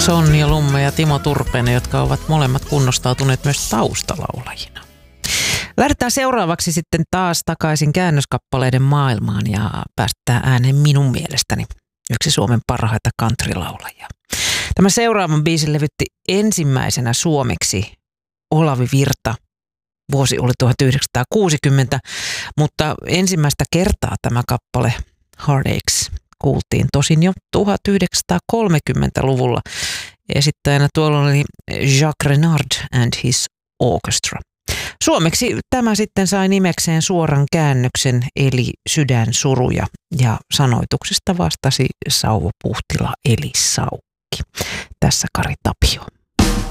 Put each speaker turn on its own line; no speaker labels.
Sonja Lumme ja Timo Turpeinen, jotka ovat molemmat kunnostautuneet myös taustalaulajina. Lähdetään seuraavaksi sitten taas takaisin käännöskappaleiden maailmaan ja päästään ääneen minun mielestäni yksi Suomen parhaita countrylaulajia. Tämä seuraavan biisin levytti ensimmäisenä suomeksi Olavi Virta. Vuosi oli 1960, mutta ensimmäistä kertaa tämä kappale Heartaches kuultiin tosin jo 1930-luvulla. Esittäjänä tuolla oli Jacques Renard and his Orchestra. Suomeksi tämä sitten sai nimekseen suoran käännöksen eli Sydänsuruja ja sanoituksesta vastasi Sauvo Puhtila eli Saukki. Tässä Kari Tapio.